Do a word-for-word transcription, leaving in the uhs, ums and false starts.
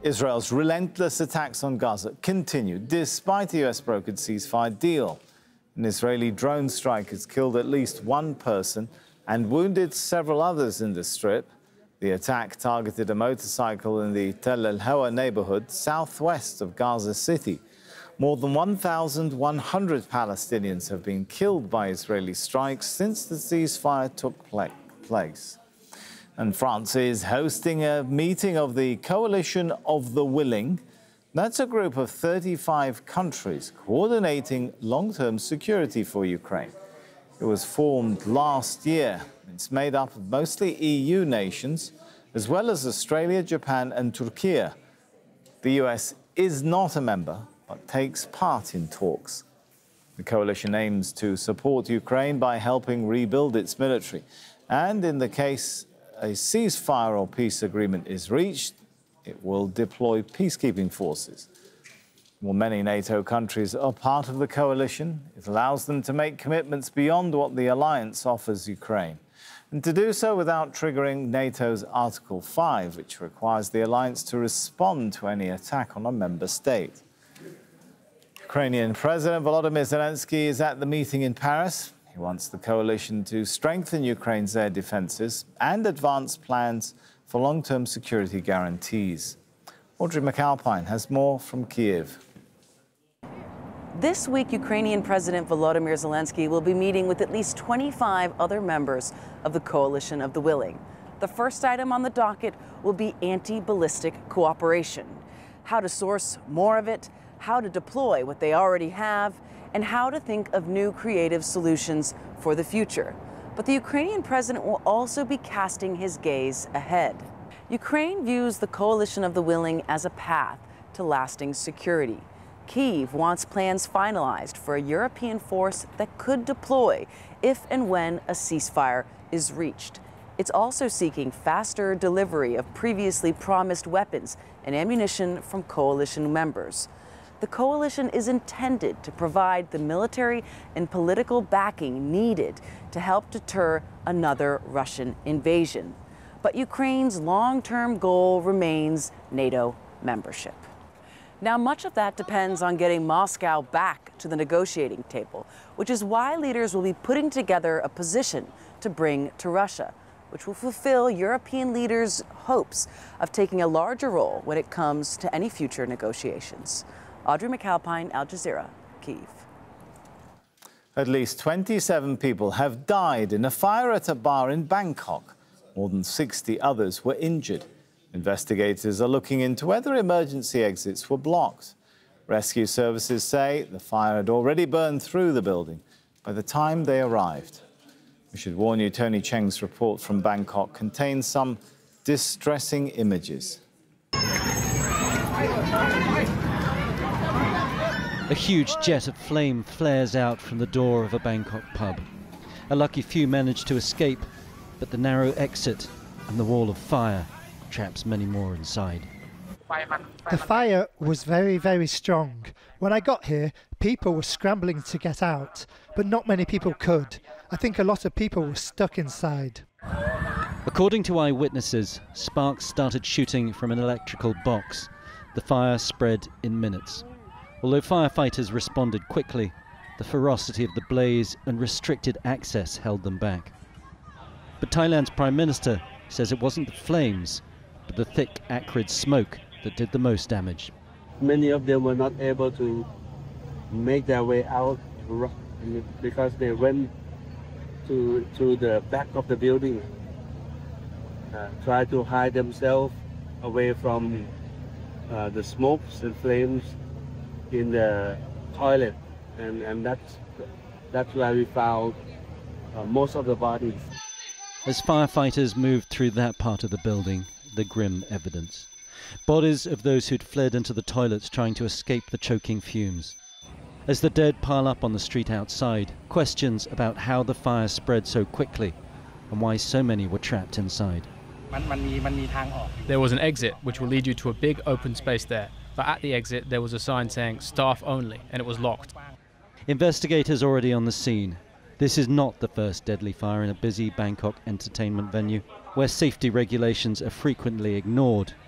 Israel's relentless attacks on Gaza continue despite a U S-brokered ceasefire deal. An Israeli drone strike has killed at least one person and wounded several others in the Strip. The attack targeted a motorcycle in the Tel El-Hawa neighborhood southwest of Gaza City. More than one thousand one hundred Palestinians have been killed by Israeli strikes since the ceasefire took place. And France is hosting a meeting of the Coalition of the Willing. That's a group of thirty-five countries coordinating long-term security for Ukraine. It was formed last year. It's made up of mostly E U nations, as well as Australia, Japan and Turkey. The U S is not a member, but takes part in talks. The coalition aims to support Ukraine by helping rebuild its military. And in the case a ceasefire or peace agreement is reached, it will deploy peacekeeping forces. Well, many NATO countries are part of the coalition. It allows them to make commitments beyond what the alliance offers Ukraine, and to do so without triggering NATO's Article five, which requires the alliance to respond to any attack on a member state. Ukrainian President Volodymyr Zelensky is at the meeting in Paris. He wants the coalition to strengthen Ukraine's air defences and advance plans for long-term security guarantees. Audrey McAlpine has more from Kyiv. This week, Ukrainian President Volodymyr Zelensky will be meeting with at least twenty-five other members of the Coalition of the Willing. The first item on the docket will be anti-ballistic cooperation. How to source more of it, how to deploy what they already have, and how to think of new creative solutions for the future. But the Ukrainian president will also be casting his gaze ahead. Ukraine views the Coalition of the Willing as a path to lasting security. Kyiv wants plans finalized for a European force that could deploy if and when a ceasefire is reached. It's also seeking faster delivery of previously promised weapons and ammunition from coalition members. The coalition is intended to provide the military and political backing needed to help deter another Russian invasion. But Ukraine's long-term goal remains NATO membership. Now, much of that depends on getting Moscow back to the negotiating table, which is why leaders will be putting together a position to bring to Russia, which will fulfill European leaders' hopes of taking a larger role when it comes to any future negotiations. Audrey McAlpine, Al Jazeera, Kyiv. At least twenty-seven people have died in a fire at a bar in Bangkok. More than sixty others were injured. Investigators are looking into whether emergency exits were blocked. Rescue services say the fire had already burned through the building by the time they arrived. We should warn you, Tony Cheng's report from Bangkok contains some distressing images. A huge jet of flame flares out from the door of a Bangkok pub. A lucky few manage to escape, but the narrow exit and the wall of fire traps many more inside. The fire was very, very strong. When I got here, people were scrambling to get out, but not many people could. I think a lot of people were stuck inside. According to eyewitnesses, sparks started shooting from an electrical box. The fire spread in minutes. Although firefighters responded quickly, the ferocity of the blaze and restricted access held them back. But Thailand's Prime Minister says it wasn't the flames, but the thick, acrid smoke that did the most damage. Many of them were not able to make their way out because they went to, to the back of the building, uh, tried to hide themselves away from uh, the smokes and flames in the toilet, and, and that's, that's where we found uh, most of the bodies. As firefighters moved through that part of the building, the grim evidence. Bodies of those who'd fled into the toilets trying to escape the choking fumes. As the dead pile up on the street outside, questions about how the fire spread so quickly and why so many were trapped inside. There was an exit which will lead you to a big open space there. But at the exit, there was a sign saying staff only, and it was locked. Investigators already on the scene. This is not the first deadly fire in a busy Bangkok entertainment venue, where safety regulations are frequently ignored